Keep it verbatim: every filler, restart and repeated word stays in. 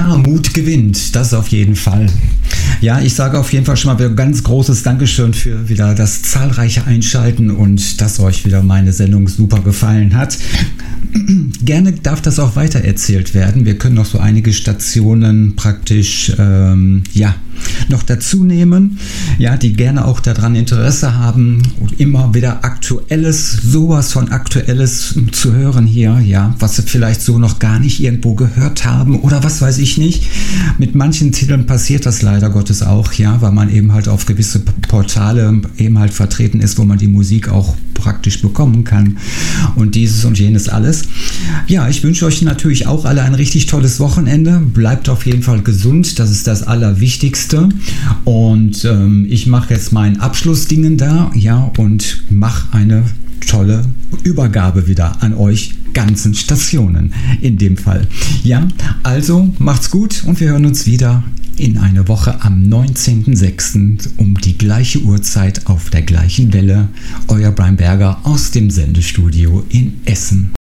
Ja, Mut gewinnt, das auf jeden Fall. Ja, ich sage auf jeden Fall schon mal wieder ganz großes Dankeschön für wieder das zahlreiche Einschalten und dass euch wieder meine Sendung super gefallen hat. Gerne darf das auch weiter erzählt werden. Wir können noch so einige Stationen praktisch ähm, ja, noch dazu nehmen, ja, die gerne auch daran Interesse haben, immer wieder Aktuelles, sowas von Aktuelles zu hören hier, ja, was sie vielleicht so noch gar nicht irgendwo gehört haben oder was weiß ich nicht. Mit manchen Titeln passiert das leider Gottes auch, ja, weil man eben halt auf gewisse Portale eben halt vertreten ist, wo man die Musik auch praktisch bekommen kann und dieses und jenes alles. Ja, ich wünsche euch natürlich auch alle ein richtig tolles Wochenende. Bleibt auf jeden Fall gesund, das ist das Allerwichtigste. Und ähm, ich mache jetzt mein Abschlussdingen da, ja, und mache eine tolle Übergabe wieder an euch ganzen Stationen in dem Fall. Ja, also macht's gut und wir hören uns wieder in einer Woche am neunzehnten sechsten um die gleiche Uhrzeit auf der gleichen Welle. Euer Brian Berger aus dem Sendestudio in Essen.